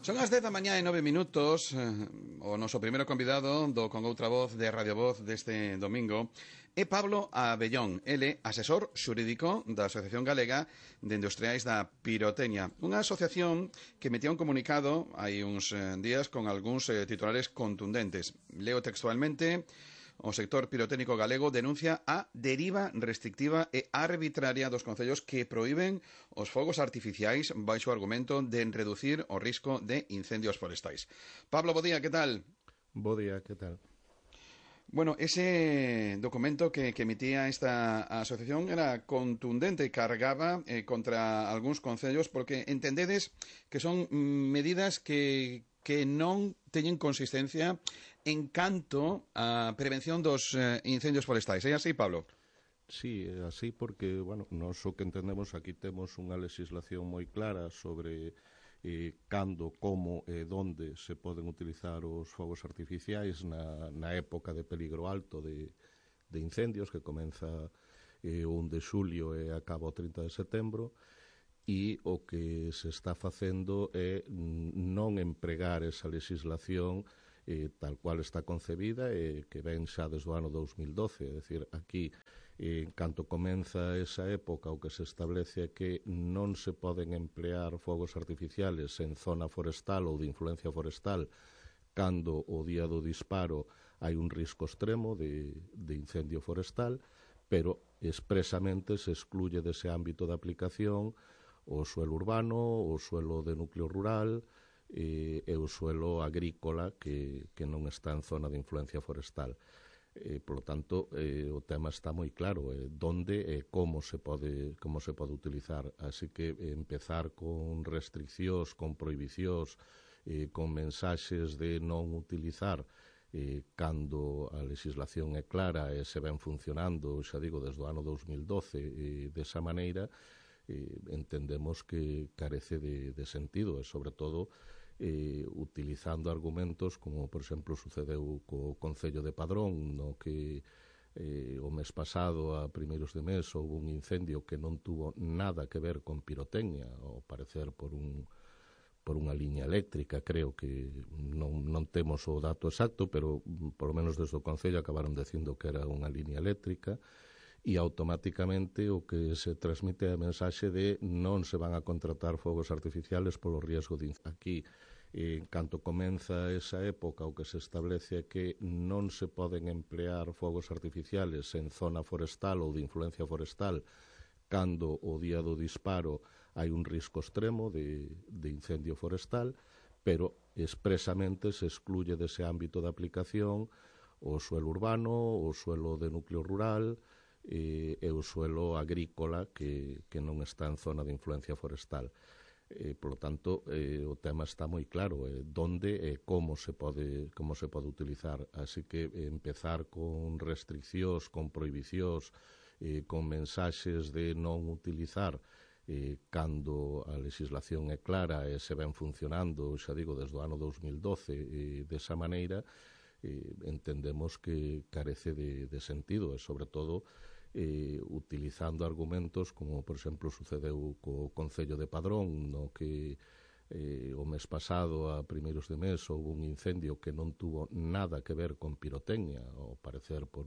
Son as 10 da mañá e 9 minutos. O noso primeiro convidado do Con Outra Voz de Radio Voz deste domingo é Pablo Abellón. Ele é asesor xurídico da Asociación Galega de Industriais da Pirotecnia, unha asociación que metía un comunicado hai uns días con algúns titulares contundentes. Leo textualmente: o sector pirotécnico galego denuncia a deriva restrictiva e arbitraria dos concellos que proíben os fogos artificiais baixo o argumento de reducir o risco de incendios forestais. Pablo, bo día, que tal? Bo día, que tal? Bueno, ese documento que emitía esta asociación era contundente, cargaba contra algúns concellos porque entendedes que son medidas que non teñen consistencia en canto á prevención dos incendios forestais. É así, Pablo? Sí, é así porque, bueno, nós o que entendemos aquí temos unha legislación moi clara sobre cando, como e donde se poden utilizar os fogos artificiais na época de peligro alto de incendios que comeza o 1 de xulio e acaba o 30 de setembro. E o que se está facendo é non empregar esa legislación tal cual está concebida e que ven xa desde o ano 2012. É dicir, aquí, en canto comeza esa época, o que se establece é que non se poden emplear fogos artificiales en zona forestal ou de influencia forestal cando o día do disparo hai un risco extremo de incendio forestal, pero expresamente se excluye dese ámbito de aplicación o suelo urbano, o suelo de núcleo rural e o suelo agrícola que non está en zona de influencia forestal. Por lo tanto, o tema está moi claro, donde e como se pode utilizar. Así que empezar con restriccións, con prohibicións, con mensaxes de non utilizar cando a legislación é clara e se ven funcionando, xa digo, desde o ano 2012 desa maneira, entendemos que carece de sentido e, sobre todo, utilizando argumentos como, por exemplo, sucedeu co Concello de Padrón, no que o mes pasado, a primeiros de mes, houve un incendio que non tuvo nada que ver con pirotecnia, ao parecer por unha liña eléctrica. Creo que non temos o dato exacto, pero por lo menos desde o Concello acabaron dicindo que era unha liña eléctrica, e automáticamente o que se transmite é a mensaxe de non se van a contratar fogos artificiales polo riesgo de incendio. Aquí, en canto comeza esa época, o que se establece é que non se poden emplear fogos artificiales en zona forestal ou de influencia forestal cando o día do disparo hai un risco extremo de incendio forestal, pero expresamente se excluye dese ámbito de aplicación o suelo urbano, o suelo de núcleo rural e o suelo agrícola que non está en zona de influencia forestal. Por lo tanto, o tema está moi claro, donde e como se pode utilizar. Así que empezar con restriccións, con prohibicións, con mensaxes de non utilizar cando a legislación é clara e se ven funcionando, xa digo, desde o ano 2012 desa maneira, entendemos que carece de sentido e, sobre todo, utilizando argumentos como, por exemplo, sucedeu co Concello de Padrón, no que o mes pasado, a primeiros de mes, houve un incendio que non tuvo nada que ver con pirotecnia, ao parecer por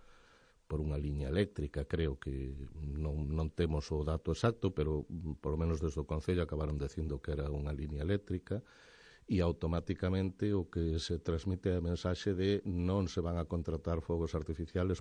unha liña eléctrica. Creo que non temos o dato exacto, pero por lo menos desde o Concello acabaron dicindo que era unha liña eléctrica, e automáticamente o que se transmite é a mensaxe de non se van a contratar fogos artificiales